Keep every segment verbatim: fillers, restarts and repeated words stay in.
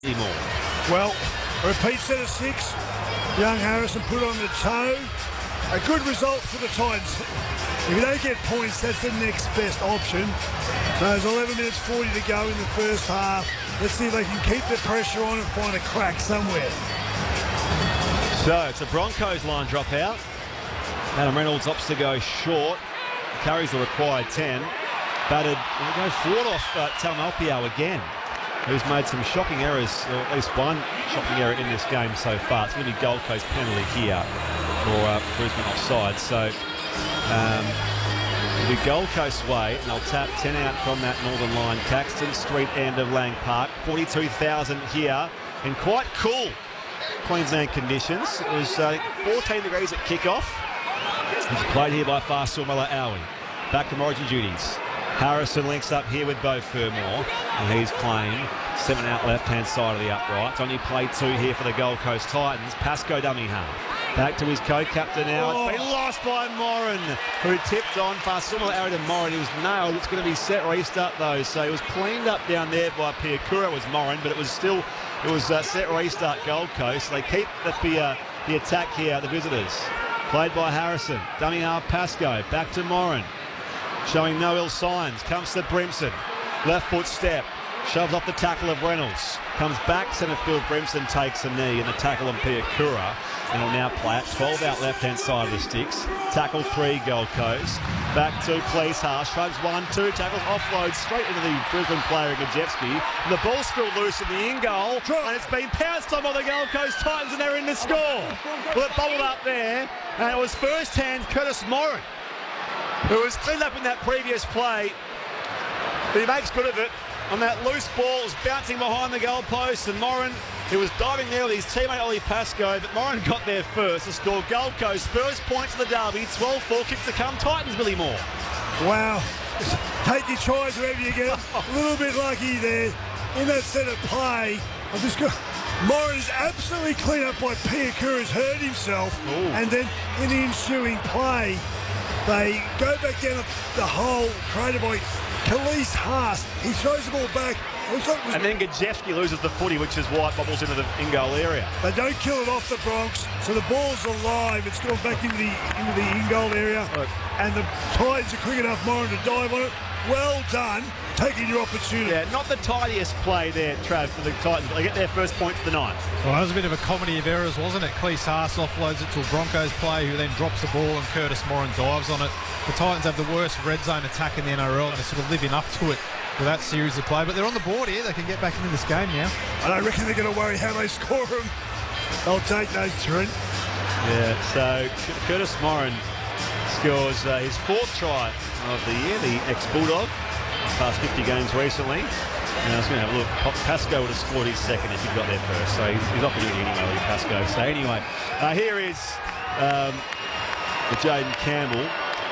Anymore. Well, repeat set of six. Young Harrison put on the toe. A good result for the Titans. If you don't get points, that's the next best option. So there's eleven minutes forty to go in the first half. Let's see if they can keep the pressure on and find a crack somewhere. So it's a Broncos line drop out. Adam Reynolds opts to go short. Carries the required ten. Batted, we'll go forward off uh, Taumalpio again, who's made some shocking errors, or at least one shocking error in this game so far. It's going to be Gold Coast penalty here for uh, Brisbane offside. So um, it'll be Gold Coast way, and they'll tap ten out from that northern line. Caxton Street end of Lang Park. forty-two thousand here in quite cool Queensland conditions. It was uh, fourteen degrees at kickoff. It's played here by Faisal Malaawi. Back to origin duties. Harrison links up here with Beau Fermor, and he's playing seven out left-hand side of the upright. It's only played two here for the Gold Coast Titans. Pascoe dummy half. Back to his co-captain now. Oh. It's been lost by Moran, who tipped on Faisal Malaawi to Moran. He was nailed. It's going to be set restart though, so he was cleaned up down there by Piakura. It was Moran, but it was still it was uh, set restart Gold Coast. They keep the uh, the attack here, the visitors. Played by Harrison. Dummy half Pascoe. Back to Moran. Showing no ill signs. Comes to Brimson. Left foot step. Shoves off the tackle of Reynolds. Comes back. Centre field. Brimson takes a knee in the tackle of Piakura. And will now play it. twelve out left-hand side of the sticks. Tackle three, Gold Coast. Back to Cleese. Shrugs one, two. Tackles offload straight into the Brisbane player, Gajewski. And the ball's still loose in the in-goal. And it's been pounced on by the Gold Coast Titans, and they're in to score. Well, it bubbled up there. And it was first-hand Curtis Moran, who was cleaned up in that previous play. But he makes good of it. On that loose ball, it was bouncing behind the goalpost, and Moran, he was diving there with his teammate Ollie Pascoe, but Moran got there first to score Gold Coast first points of the derby. twelve four kicks to come. Titans, Billy Moore. Wow. Take your tries wherever you get them. A little bit lucky there in that set of play. I'm just going. Moran is absolutely clean up by Piakura, has hurt himself. Ooh. And then in the ensuing play, they go back down the hole created by Khalees Haas. He throws the ball back. And then Gajewski loses the footy, which is why it bobbles into the in-goal area. They don't kill it off the Bronx, so the ball's alive. It's gone back into the into the in-goal area. Right. And the Titans are quick enough, Moran, to dive on it. Well done, taking your opportunity. Yeah, not the tidiest play there, Trav, for the Titans, but they get their first point for the night. Well, that was a bit of a comedy of errors, wasn't it? Khalees Haas offloads it to a Broncos player who then drops the ball, and Curtis Moran dives on it. The Titans have the worst red zone attack in the N R L, and they're sort of living up to it with that series of play. But they're on the board here. They can get back into this game now. I don't reckon they're going to worry how they score them. They'll take those, Trent. Yeah, so Curtis Moran scores uh, his fourth try of the year, the ex-Bulldog, past fifty games recently. And I was going to have a look. Pascoe would have scored his second if he got there first, so he's, he's off the duty anyway, Pascoe. So anyway, uh, here is um, the Jaden Campbell.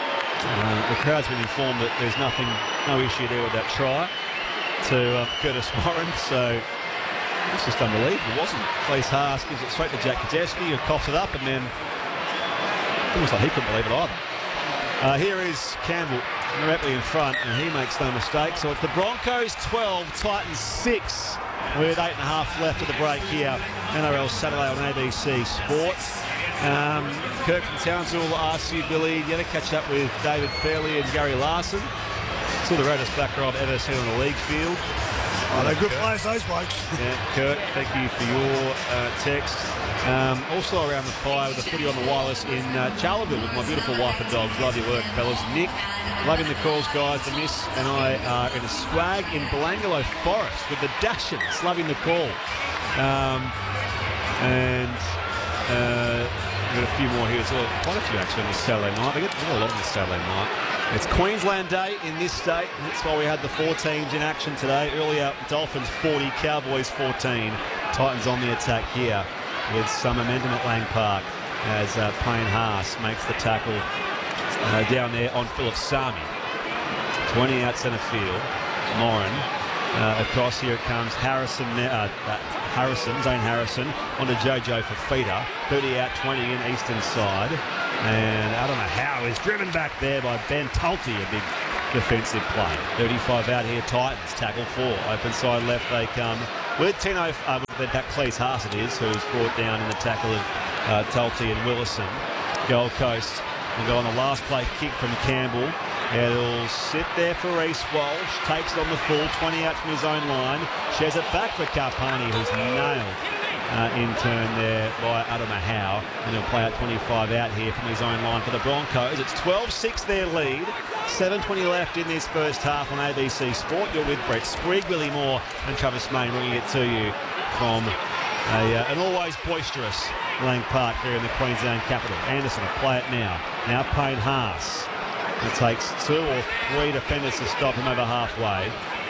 Uh, the crowd's been informed that there's nothing, no issue there with that try to uh, Curtis Moran. So it's just unbelievable, wasn't it? Khalees Haas gives it straight to Jack Gajewski, who coughs it up, and then it looks like he couldn't believe it either. Uh, here is Campbell directly in front, and he makes no mistake. So it's the Broncos twelve, Titans six, with eight and a half left of the break here. N R L Saturday on A B C Sports. Um, Kirk from Townsville will ask you, Billy, you had to catch up with David Fairley and Gary Larson. Still the reddest back row I've ever seen on a league field. Oh, they're good players, those blokes. Yeah, Kurt, thank you for your uh, text. Um, also around the fire with the footy on the wireless in uh, Charleville with my beautiful wife and dogs. Love your work, fellas. Nick, loving the calls, guys. The Miss and I are in a swag in Belangolo Forest with the Dashins. Loving the call. Um, and uh, we've got a few more here. It's quite a few actually on this Saturday night. We get a lot on this Saturday night. It's Queensland Day in this state. That's why we had the four teams in action today. Earlier, Dolphins forty, Cowboys fourteen. Titans on the attack here with some momentum at Lang Park as uh, Payne Haas makes the tackle uh, down there on Philip Sami. twenty out centre field. Moran uh, across here it comes. Harrison, uh, uh, Harrison, Zane Harrison onto Jojo for feeder. thirty out, twenty in eastern side. And I don't know how he's driven back there by Ben Tulty, a big defensive play. thirty-five out here, Titans, tackle four. Open side left they come. with Tino, uh, with that Cleese Haas it is, who's brought down in the tackle of uh, Tulty and Willison. Gold Coast will go on the last play kick from Campbell. It'll sit there for Reece Walsh, takes it on the full, twenty out from his own line, shares it back for Karpani, who's nailed uh, in turn there by Adama Howe, and he'll play out twenty-five out here from his own line for the Broncos. It's twelve six their lead, seven twenty left in this first half on A B C Sport. You're with Brett Sprigg, Willie Moore and Travis Main bringing it to you from a, uh, an always boisterous Lang Park here in the Queensland capital. Anderson will play it now. Now Payne Haas. It takes two or three defenders to stop him over halfway.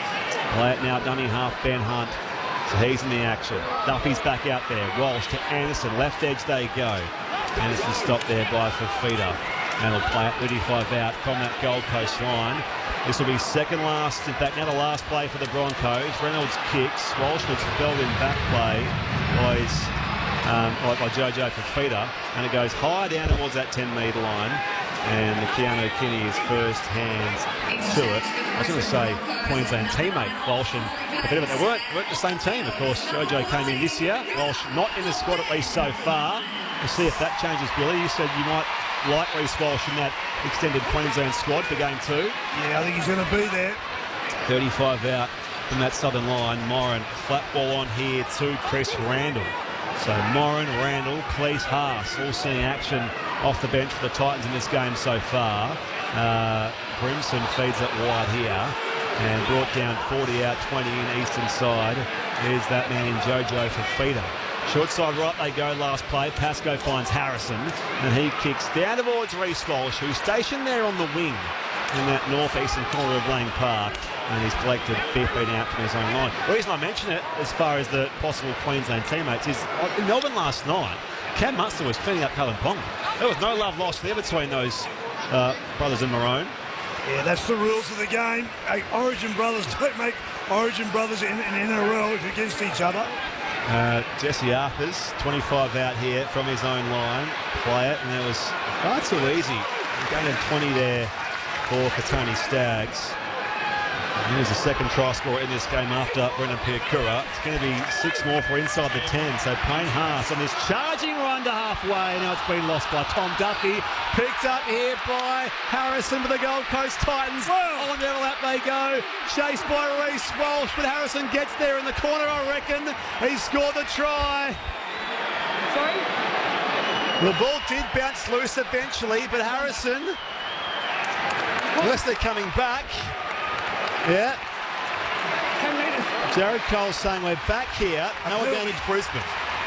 Play it now, dummy half, Ben Hunt. So he's in the action. Duffy's back out there. Walsh to Anderson. Left edge they go. Anderson stopped there by Fafita. And he'll play it thirty-five out from that Gold Coast line. This will be second last, in fact, now the last play for the Broncos. Reynolds kicks. Walsh was felled in back play by, his, um, by, by Jojo Fafita. And it goes high down towards that ten metre line. And Keanu Kinney is first hands to it. I was going to say Queensland teammate Walsh and Fafita, but they weren't, weren't the same team. Of course, Jojo came in this year. Walsh not in the squad at least so far. We'll see if that changes, Billy. You said you might like Reece Walsh in that extended Queensland squad for game two. Yeah, I think he's going to be there. thirty-five out from that southern line. Moran, flat ball on here to Chris Randall. So Moran, Randall, Cleese Haas all seeing action off the bench for the Titans in this game so far. Uh, Brimson feeds it wide here and brought down forty out, twenty in eastern side. There's that man in Jojo Fafita. Short side right they go last play. Pascoe finds Harrison and he kicks down towards Reece Walsh, who's stationed there on the wing in that northeastern corner of Lang Park, and he's collected fifteen out from his own line. The reason I mention it as far as the possible Queensland teammates is in Melbourne last night, Cam Munster was cleaning up Cullen Ponga. There was no love lost there between those uh, brothers in maroon. Yeah, that's the rules of the game. Hey, Origin brothers don't make Origin brothers in an N R L if against each other. Uh, Jesse Arthurs, twenty-five out here from his own line. Play it, and it was far too easy. Going to twenty there for Katoni Staggs. He was the second try scorer in this game after Brendan Piakura. It's going to be six more for inside the ten. So Payne Haas on this charging run to halfway. Now it's been lost by Tom Duffy. Picked up here by Harrison for the Gold Coast Titans. On the overlap they go. Chased by Reece Walsh, but Harrison gets there in the corner, I reckon. He scored the try. Sorry? The ball did bounce loose eventually, but Harrison, unless they're coming back. Yeah. ten metres. Jared Cole saying we're back here. No advantage Brisbane.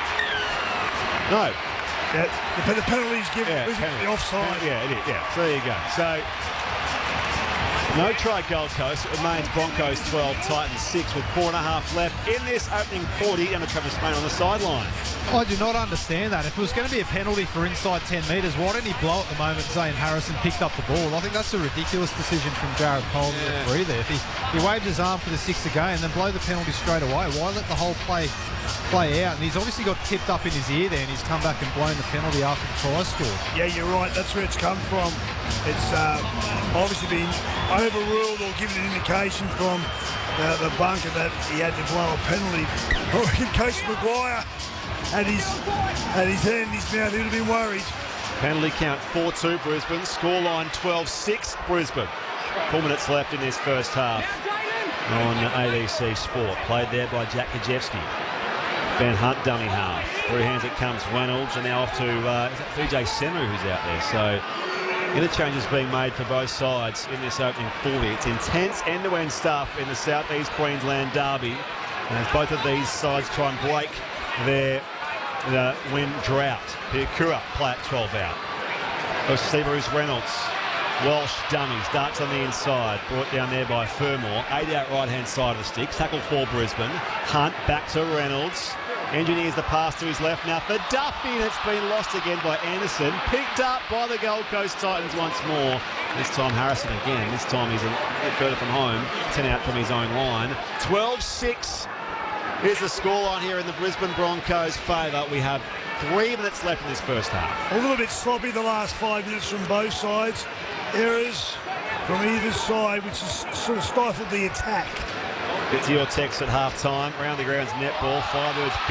No. Yeah, the, the penalty's given. Yeah, Brisbane the offside. Yeah, it is. Yeah, so there you go. So no try Gold Coast. It remains Broncos twelve, Titans six with four and a half left in this opening forty, and a Travis Main on the sideline. I do not understand that. If it was going to be a penalty for inside ten metres, why didn't he blow at the moment saying Harrison picked up the ball? I think that's a ridiculous decision from Jared Cole, the Yeah. referee there. If he, he waved his arm for the six again, then blow the penalty straight away. Why let the whole play play out? And he's obviously got tipped up in his ear there, and he's come back and blown the penalty after the try scored. Yeah, you're right. That's where it's come from. It's uh, obviously been overruled or given an indication from uh, the bunker that he had to blow a penalty. I reckon Coach Maguire had his, had his hand in his mouth. He would have been worried. Penalty count four two Brisbane. Scoreline twelve six Brisbane. Four minutes left in this first half on A B C Sport. Played there by Jack Kajewski. Ben Hunt dummy half. Through hands it comes Reynolds, and now off to uh, is that Vijay Semu who's out there. So interchanges being made for both sides in this opening forty. It's intense end-to-end stuff in the South East Queensland derby. And as both of these sides try and break their uh, win drought. Piakura play at twelve out. The receiver is Reynolds. Walsh dummies, darts on the inside, brought down there by Fermor. Eight out right-hand side of the sticks, tackle for Brisbane. Hunt back to Reynolds. Engineers the pass to his left now for Duffy, and it's been lost again by Anderson. Picked up by the Gold Coast Titans once more. This time Harrison again. This time he's a bit further from home. ten out from his own line. twelve six is the scoreline here in the Brisbane Broncos' favour. We have three minutes left in this first half. A little bit sloppy the last five minutes from both sides. Errors from either side, which has sort of stifled the attack. Get to your text at half time. Round the grounds netball. Firebirds